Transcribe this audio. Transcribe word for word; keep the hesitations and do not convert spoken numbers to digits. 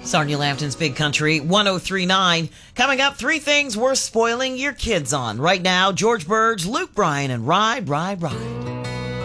Sarnia Lambton's Big Country one oh three point nine. Coming up, three things worth spoiling your kids on. Right now, George Burge, Luke Bryan, and Ride, Ride, Ride.